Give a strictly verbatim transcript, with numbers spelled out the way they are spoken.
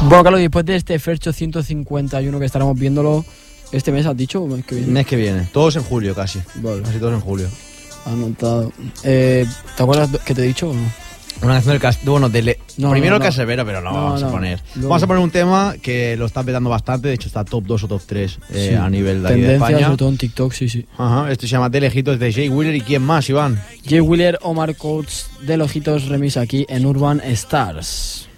Bueno, Carlos, después de este Fercho ciento cincuenta y uno que estaremos viéndolo este mes, ¿has dicho? ¿O mes que viene? Mes que viene, todos en julio casi. Vale. Casi todos en julio. Anotado. Eh, ¿Te acuerdas que te he dicho o no? Una canción del Cas... Bueno, de le... No, primero no, el no. Canserbero, pero no, No, vamos no. a poner. Luego. Vamos a poner un tema que lo está petando bastante, de hecho está top dos o top tres eh, Sí. a nivel de, aquí de Tendencia, España. sobre todo en TikTok, sí, sí. Ajá, esto se llama De Lejitos, de Jay Wheeler y ¿quién más, Iván? Jay Wheeler, Omar Coates, de Lojitos Remix aquí en Urban Stars.